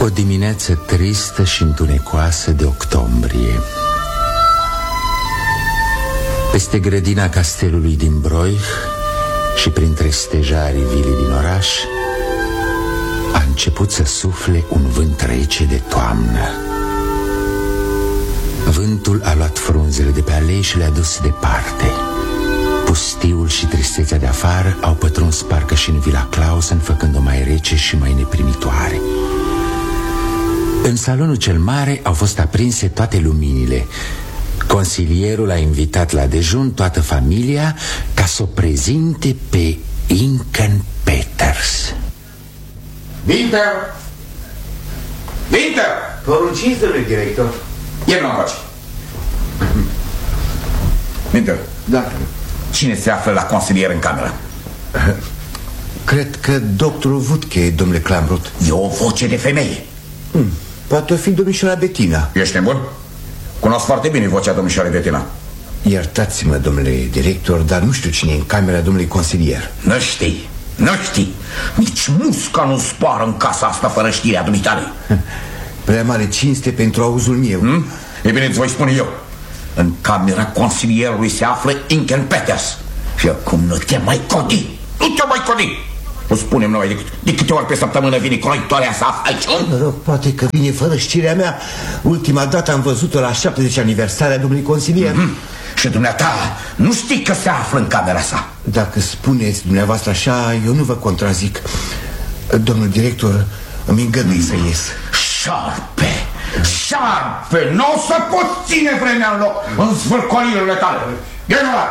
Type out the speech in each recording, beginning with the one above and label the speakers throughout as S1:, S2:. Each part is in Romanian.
S1: O dimineață tristă și întunecoasă de octombrie. Peste grădina castelului din Broich și printre stejarii vilii din oraș a început să sufle un vânt rece de toamnă. Vântul a luat frunzele de pe alei și le-a dus departe. Pustiul și tristețea de afară au pătruns parcă și în vila Clausen, făcând-o mai rece și mai neprimitoare. În salonul cel mare au fost aprinse toate luminile. Consilierul a invitat la dejun toată familia ca să o prezinte pe Inken Peters.
S2: Winter! Winter!
S3: Porunciți, domnule director.
S2: Ia nu încoace. Winter.
S3: Da.
S2: Cine se află la consilier în cameră?
S3: Cred că doctorul Vutche, domnule Klamroth.
S2: E o voce de femeie.
S3: Poate o fi domnișoara Bettina.
S2: Ești nebun? Cunosc foarte bine vocea domnișoarei Bettina.
S3: Iertați-mă, domnule director, dar nu știu cine e în camera domnului consilier.
S2: Nu știi, nu știi. Nici musca nu zboară în casa asta fără știrea dumitale.
S3: Prea mare cinste pentru auzul meu.
S2: E bine, îți voi spune eu. În camera consilierului se află Inken Peters. Și acum nu te mai codi. Nu te mai codi. O spunem noi, de câte ori pe săptămână vine croitoarea să află aici?
S3: Mă rog, poate că vine fără știrea mea. Ultima dată am văzut-o la 70 aniversarea domnului consilier.
S2: Și dumneata nu știi că se află în camera sa?
S3: Dacă spuneți dumneavoastră așa, eu nu vă contrazic. Domnul director, îmi îngădui să ies.
S2: Șarpe, șarpe, nu o să pot ține vremea în loc în zvârcolirile tale. Ia-nu la!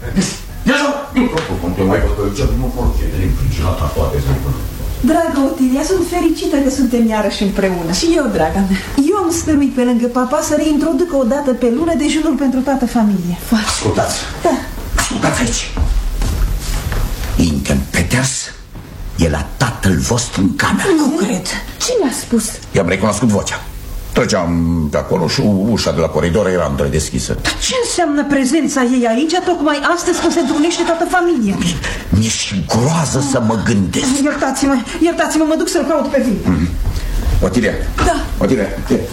S4: Dragă Otilia, sunt fericită că suntem iarăși împreună.
S5: Și eu, draga mea.
S4: Eu am stăruit pe lângă papa să reintroducă o dată pe lună dejunul pentru toată familia.
S2: Ascultați.
S4: Da.
S2: Ascultați aici. Inken Peters e la tatăl vostru în cameră.
S5: Nu cred. Cine a spus?
S2: I-am recunoscut vocea. Treceam pe acolo și ușa de la coridor era întredeschisă.
S4: Dar ce înseamnă prezența ei aici tocmai astăzi când se întrunește toată familia?
S2: Mi-e și groază să mă gândesc.
S4: Iertați-mă, mă duc să-l caut pe vin.
S2: Otilia.
S5: Da.
S2: Otilia.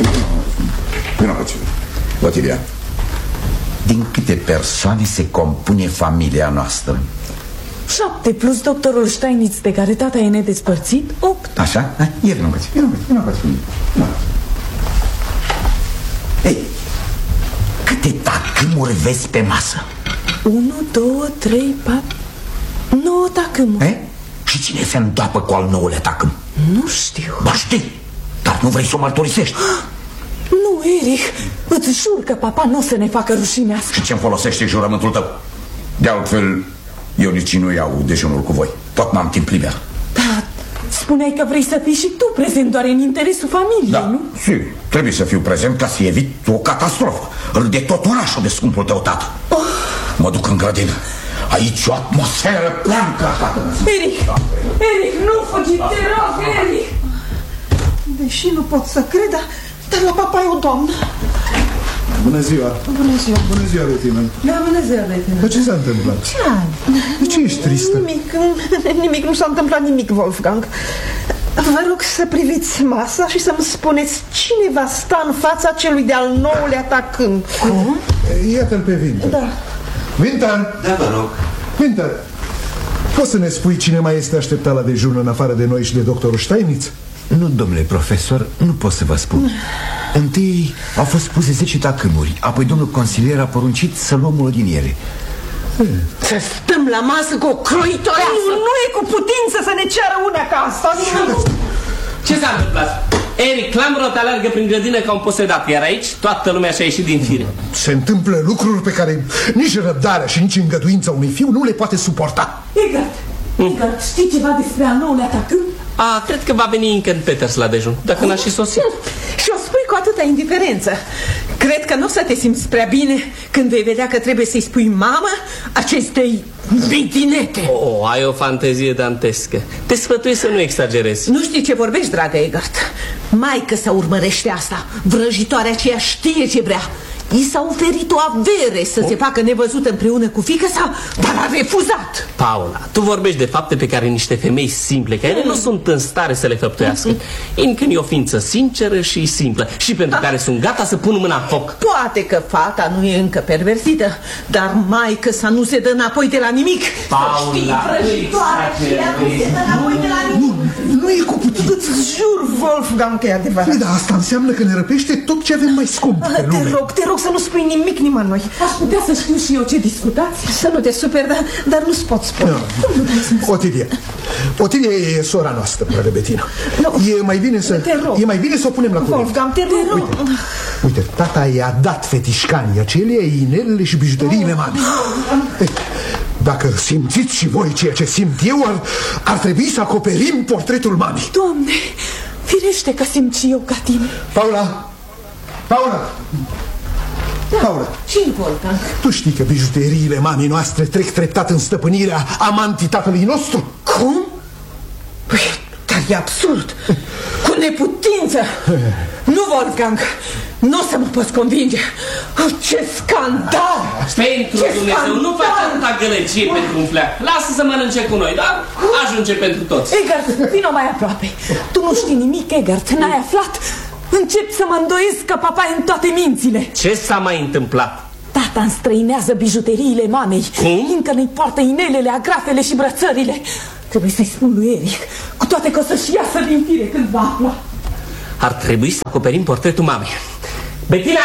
S2: Otilia. Din câte persoane se compune familia noastră?
S5: 7 plus doctorul Steinitz, de care tata e nedespărțit, 8.
S2: Așa? Ieri nu învăț. Ei, câte tacâmuri vezi pe masă?
S5: 1, 2, 3, 4, 9 tacâmuri.
S2: Și cine se îndoapă cu al 9-lea tacâm?
S5: Nu știu.
S2: Ba știi, dar nu vrei să o mărturisești.
S5: Nu, Erich, îți jur că papa nu o să ne facă rușinea asta.
S2: Și ce-mi folosește jurământul tău? De altfel, eu nici nu iau dejunul cu voi. Tot n-am timp liber.
S5: Da, spuneai că vrei să fii și tu prezent doar în interesul familiei, nu?
S2: Da, trebuie să fiu prezent ca să evit o catastrofă. Râde tot orașul de scumpul tău tată. Mă duc în grădină. Aici o atmosferă prea încărcată.
S5: Erich, nu fugi, te rog, Erich.
S4: Deși nu pot să cred, dar la papa e o doamnă.
S6: Bună ziua.
S4: Bună ziua.
S6: Bună ziua, Bettina.
S4: Da, bună ziua, Bettina.
S6: Dar ce s-a întâmplat?
S4: Ce ai?
S6: De ce ești tristă?
S4: Nimic, nu s-a întâmplat nimic, Wolfgang. Vă rog să priviți masa și să-mi spuneți cine va sta în fața celui de-al 9-lea tacâm.
S6: Cum? Iată-l pe Winter.
S4: Da.
S6: Winter!
S3: Da, vă rog.
S6: Winter, poți să ne spui cine mai este așteptat la dejun în afară de noi și de doctorul Steinitz?
S3: Nu, domnule profesor, nu pot să vă spun. Întâi au fost puse 10 tacâmuri, apoi domnul consilier a poruncit să luăm unul din ele.
S4: Să stăm la masă cu o croitoreasă. Nu e cu putință să ne ceară una ca asta.
S7: Ce s-a întâmplat? Eric Klamroth alergă prin grădină ca un posedat, iar aici toată lumea și-a ieșit din fire.
S6: Se întâmplă lucruri pe care nici răbdarea și nici îngăduința unui fiu nu le poate suporta.
S5: Egard, știi ceva despre al 9-lea tacâm?
S7: Cred că va veni Inken Peters la dejun, dacă n-a și sosit.
S4: Și o spui cu atâta indiferență. Cred că nu o să te simți prea bine când vei vedea că trebuie să-i spui mamă acestei bitinete.
S7: Ai o fantezie dantescă. Te sfătuiesc să nu exagerezi.
S4: Nu știi ce vorbești, dragă Egard. Maică să urmărește asta. Vrăjitoarea aceea știe ce vrea. I s-a oferit o avere să se facă nevăzută împreună cu fiica sa, dar a refuzat.
S7: Paula, tu vorbești de fapte pe care niște femei simple, care ele nu sunt în stare să le făptuiască. Incând e o ființă sinceră și simplă și pentru care sunt gata să pun mâna în foc.
S4: Poate că fata nu e încă perversită, dar maică sa nu se dă înapoi de la nimic.
S7: Paula,
S6: Nu e cu putință.
S4: Îți jur, Wolfgang, că e adevărat.
S6: Dar asta înseamnă că ne răpește tot ce avem mai scump pe lume.
S4: Te rog să nu spui nimic nimănui.
S5: Aș putea să știu și eu ce discutați?
S4: Să nu te superi, dar nu-ți pot spune.
S6: Otilia e sora noastră, dragă Bettina. E mai bine să o punem la curent.
S4: Wolfgang, te rog.
S6: Uite, tata i-a dat fetișcanii acelea, inelele și bijuteriile mami. Dacă simțiți și voi ceea ce simt eu, ar trebui să acoperim portretul mamei.
S5: Doamne, firește că simt și eu ca tine.
S6: Paula!
S4: Ce-i, Wolfgang?
S6: Tu știi că bijuteriile mamei noastre trec treptat în stăpânirea amantii tatălui nostru?
S4: Cum? Păi, dar e absurd. Cu neputință. Nu, Wolfgang, nu o să mă poți convinge. Ce scandal!
S7: Pentru Dumnezeu, nu faci atâta gălăgie pentru un fleac. Lasă să mănânce cu noi, dar ajunge pentru toți.
S5: Egart, vino mai aproape. Tu nu știi nimic, Egart, n-ai aflat? Încep să mă îndoiesc că papa e în toate mințile.
S7: Ce s-a mai întâmplat?
S5: Tata înstrăinează bijuteriile mamei.
S7: Cum?
S5: Încă ne-i poartă inelele, agrafele și brățările. Trebuie să-i spun lui Eric, cu toate că o să-și iasă din fire când va afla.
S7: Ar trebui să acoperim portretul mamei. Bettina!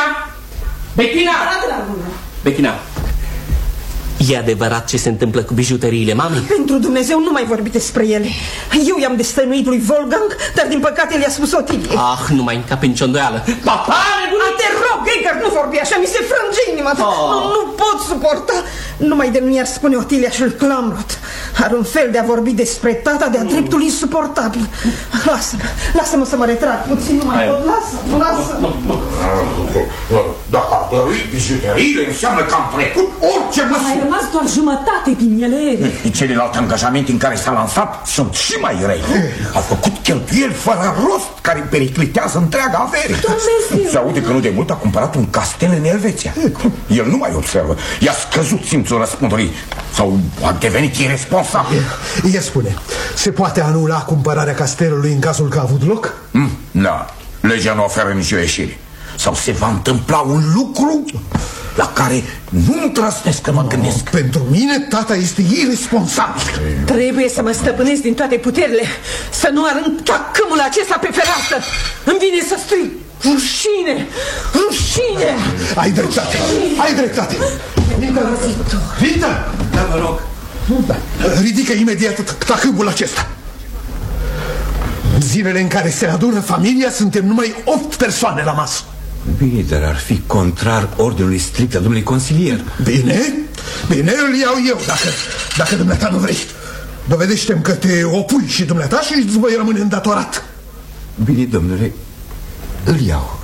S7: E adevărat ce se întâmplă cu bijuteriile mamei?
S4: Pentru Dumnezeu, nu mai vorbi despre ele. Eu i-am destăinuit lui Wolfgang, dar din păcate le-a spus Otilie.
S7: Ah, nu mai încape nicio îndoială. Papa,
S4: te rog, Egart, nu vorbi așa, mi se frânge inima. Nu pot suporta. Numai de nu i-ar spune Otilia și lui Klamroth. Are un fel de a vorbi despre tata de-a dreptul insuportabil. Lasă-mă să mă retrag puțin, nu mai pot. Lasă-mă.
S2: Dacă a dăruit bijuteriile, înseamnă că am trecut orice măsură.
S5: Ai rămas doar jumătate din ele, Eric.
S2: Celelalte angajamente în care s-a lansat sunt și mai răi. A făcut cheltuieli fără rost care periclitează întreaga avere. Se aude că nu de mult a cumpărat un castel în Elveția. El nu mai observă. I-a scăzut simțul răspunderii sau a devenit irresponsabil.
S6: Ia spune, se poate anula cumpărarea castelului în cazul că a avut loc?
S2: Da, legea nu oferă nicio ieșire. Sau se va întâmpla un lucru la care nu îndrăznesc că mă gândesc.
S6: Pentru mine tata este irresponsabil.
S4: Trebuie să mă stăpânesc din toate puterile, să nu arunc tacâmul acesta pe fereastră. Îmi vine să strig rușine, rușine.
S6: Ai dreptate. Vintă!
S3: Da, vă rog.
S6: Ridică imediat tacâmul acesta. În zilele în care se adună familia, suntem numai 8 persoane la masă.
S3: Bine, dar ar fi contrar ordinului strict al domnului consilier.
S6: Bine, îl iau eu, dacă dumneata nu vrei. Dovedește-mi că te opui și dumneata și îți voi rămâne îndatorat.
S3: Bine, domnule, îl iau.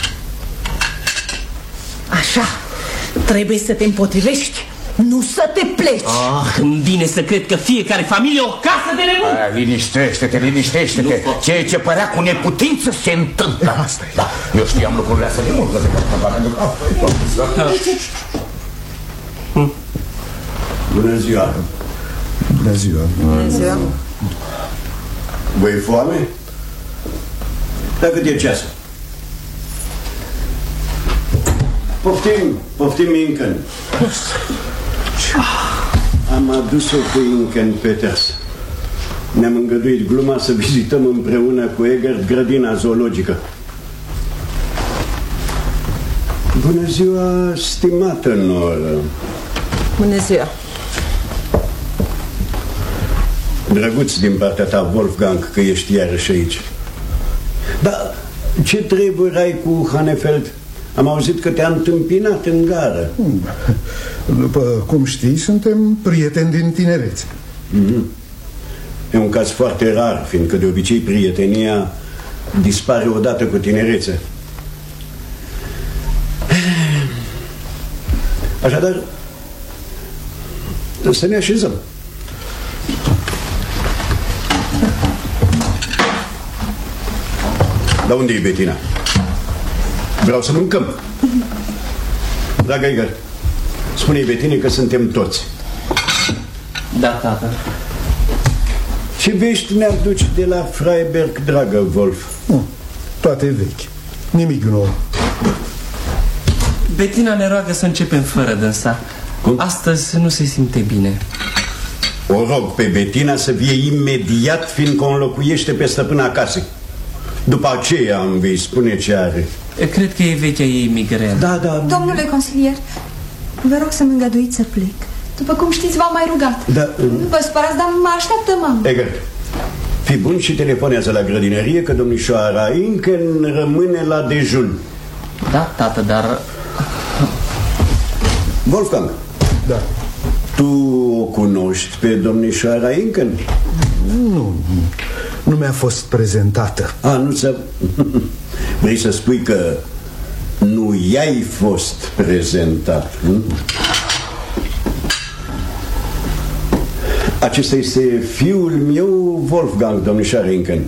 S4: Așa, trebuie să te împotrivești, nu să te pleci.
S7: Îmi vine să cred că fiecare familie o casă de nebun.
S2: Liniștește-te. Ceea ce părea cu neputință se întâmplă.
S6: Asta e.
S2: Da, eu știam lucrurile astea de mult.
S8: Bună ziua.
S6: Bună ziua.
S8: Vă e foame? Dar cât e ceasul? Poftim Inken. Am adus-o pe Inken Peters. Ne-am îngăduit gluma să vizităm împreună cu Egert grădina zoologică. Bună ziua, stimată noră.
S4: Bună ziua.
S8: Drăguț din partea ta, Wolfgang, că ești iarăși aici. Dar ce treburi ai cu Hanefeld? Am auzit că te-a întâmpinat în gară.
S6: După cum știi, suntem prieteni din tinerețe.
S8: E un caz foarte rar, fiindcă de obicei prietenia dispare odată cu tinerețe. Așadar, să ne așezăm. Dar unde e Bettina? Vreau să mâncăm. Dragă Igor, spune-i Betine că suntem toți.
S7: Da, tată.
S8: Ce vești ne aduci de la Freiberg, dragă Wolf?
S6: Toate vechi. Nimic nou.
S7: Bettina ne roagă să începem fără dânsa.
S8: Cum?
S7: Astăzi nu se simte bine.
S8: O rog pe Bettina să vie imediat, fiindcă o înlocuiește pe stăpâna casei. După aceea îmi vei spune ce are.
S7: Cred că e vechea ei migrenă.
S8: Da.
S9: Domnule consilier, vă rog să-mi îngăduiți să plec. După cum știți, v-am mai rugat.
S8: Da.
S9: Vă spărați, dar mă așteaptă mama.
S8: Egert, fii bun și telefonează la grădinărie că domnișoara încă rămâne la dejun.
S7: Da, tată, dar...
S8: Wolfgang.
S6: Da.
S8: Tu o cunoști pe domnișoara Inken?
S6: Nu mi-a fost prezentată.
S8: Nu ți-a... Vrei să spui că nu i-ai fost prezentat? Acesta este fiul meu, Wolfgang, domnișoara Inken.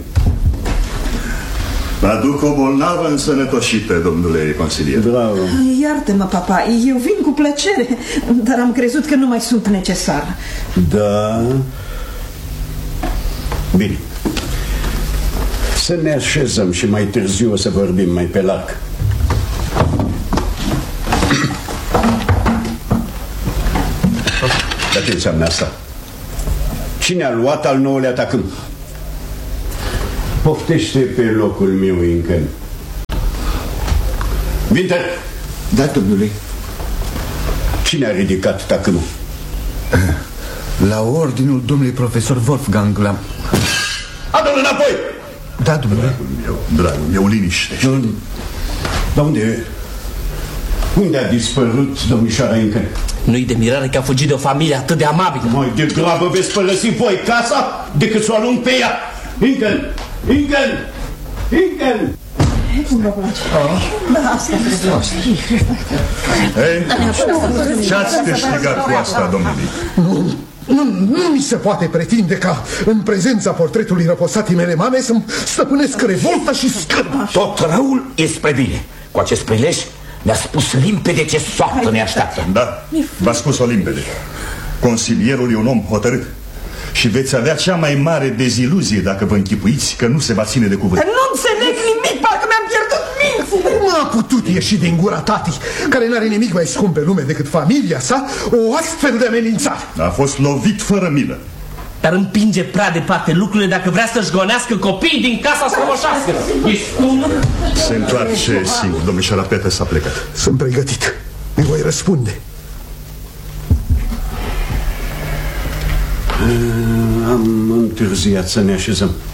S10: Aduc o bolnavă însănătoșită, domnule consilier.
S8: Bravo.
S4: Iartă-mă, papa, eu vin cu plăcere, dar am crezut că nu mai sunt necesar.
S8: Da. Bine. Să ne așezăm și mai târziu o să vorbim mai pe larg. Dar ce înseamnă asta? Cine a luat al nouălea tacâm? Poftește pe locul meu, Inken. Winter!
S3: Da, domnule.
S8: Cine a ridicat tacâmul?
S3: La ordinul domnului profesor Wolfgang l-am...
S8: Adu-l înapoi!
S3: Da, domnule.
S10: Dragul meu, liniște.
S8: Dar unde a dispărut domnișoara Inken?
S7: Nu-i de mirare că a fugit de o familie atât de amabilă.
S8: Mai degrabă veți părăsi voi casa decât să o alung pe ea. Inken!
S4: Cum vă place? Da, asta
S10: Ei, ce-ați câștigat cu asta, domnule?
S6: Nu mi se poate pretinde ca în prezența portretului răposatii mele mame să-mi stăpânesc revolta și scârba.
S2: Tot răul e spre bine. Cu acest prilej ne-a spus limpede ce soartă ne așteaptă.
S10: Da, v-a spus-o limpede. Consilierul e un om hotărât și veți avea cea mai mare deziluzie dacă vă închipuiți că nu se va ține de cuvânt.
S4: Nu înțeleg nimic, parcă mi-am pierdut mințile.
S6: Nu a putut ieși din gura tati, care n-are nimic mai scump pe lume decât familia sa, o astfel de amenințare.
S10: A fost lovit fără milă.
S7: Dar împinge prea departe lucrurile dacă vrea să-și gonească copiii din casa strămoșească.
S10: Se întoarce singur, domnișoara Petre s-a plecat.
S6: Sunt pregătit, îi voi răspunde.
S8: Am întârziat să ne așezăm.